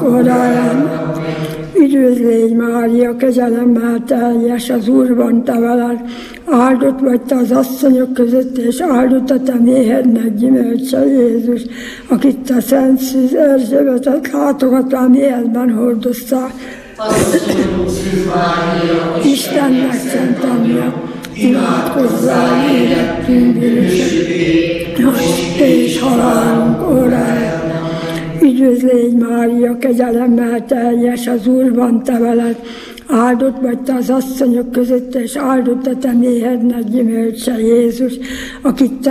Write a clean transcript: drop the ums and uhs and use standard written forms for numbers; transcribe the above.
halálunk óráján. Üdvözl légy, Mária, kegyelemmel teljes, az Úr van te veled, áldott vagy te az asszonyok között, és áldott a te méhednek gyümölcse, Jézus, akit te Szent Szűz Erzsébetet látogatva méhedben hordoztál. Istennek szent anyja, imádkozzál érettünk bűnösök, most és halálunk óráján. Üdvözl légy, Mária, kegyelemmel teljes, az Úr van te veled, áldott vagy te az asszonyok között, és áldott a te méhednek gyümölcse, Jézus, akit te